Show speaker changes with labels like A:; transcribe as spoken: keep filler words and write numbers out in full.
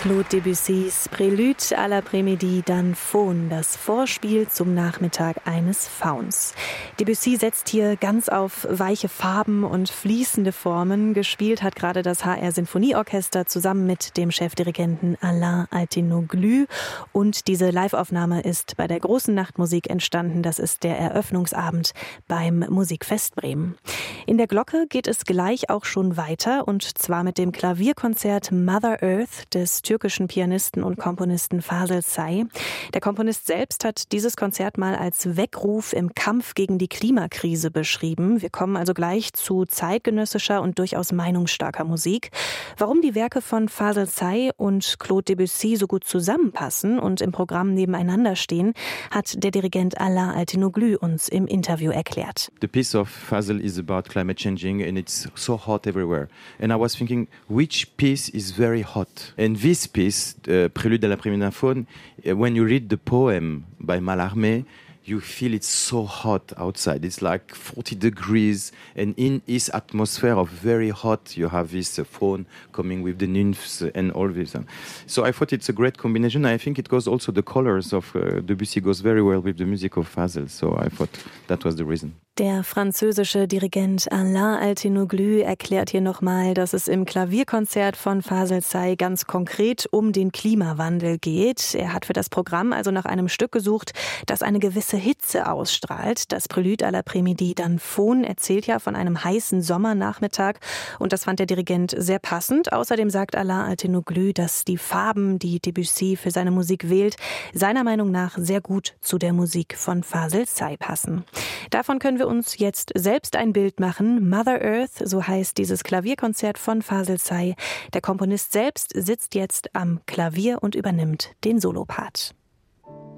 A: Claude Debussys Prélude à l'après-midi d'un Faun, das Vorspiel zum Nachmittag eines Fauns. Debussy setzt hier ganz auf weiche Farben und fließende Formen. Gespielt hat gerade das H R-Sinfonieorchester zusammen mit dem Chefdirigenten Alain Altinoglu. Und diese Liveaufnahme ist bei der Großen Nachtmusik entstanden. Das ist der Eröffnungsabend beim Musikfest Bremen. In der Glocke geht es gleich auch schon weiter, und zwar mit dem Klavierkonzert Mother Earth des türkischen Pianisten und Komponisten Fasıl Say. Der Komponist selbst hat dieses Konzert mal als Weckruf im Kampf gegen die Klimakrise beschrieben. Wir kommen also gleich zu zeitgenössischer und durchaus meinungsstarker Musik. Warum die Werke von Fasıl Say und Claude Debussy so gut zusammenpassen und im Programm nebeneinander stehen, hat der Dirigent Alain Altinoglu uns im Interview erklärt.
B: The piece of Fasıl is about climate changing and it's so hot everywhere. And I was thinking, which piece is very hot? And this piece, uh, Prélude à l'après-midi d'un Faun, uh, when you read the poem by Mallarmé, you feel it's so hot outside. It's like forty degrees, and in this atmosphere of very hot, you have this uh, faun coming with the nymphs and all this. So I thought it's a great combination. I think it goes also, the colors of uh, Debussy goes very well with the music of Fasıl. So I thought that was the reason.
A: Der französische Dirigent Alain Altinoglu erklärt hier nochmal, dass es im Klavierkonzert von Fasıl Say ganz konkret um den Klimawandel geht. Er hat für das Programm also nach einem Stück gesucht, das eine gewisse Hitze ausstrahlt. Das Prélude à l'après-midi d'un Faun erzählt ja von einem heißen Sommernachmittag, und das fand der Dirigent sehr passend. Außerdem sagt Alain Altinoglu, dass die Farben, die Debussy für seine Musik wählt, seiner Meinung nach sehr gut zu der Musik von Fasıl Say passen. Davon können wir uns jetzt selbst ein Bild machen. Mother Earth, so heißt dieses Klavierkonzert von Fasıl Say. Der Komponist selbst sitzt jetzt am Klavier und übernimmt den Solopart.